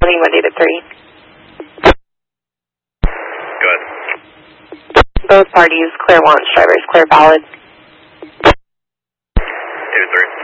happening Monday to 3. Good. Both parties, clear launch, drivers clear valid. 2-3.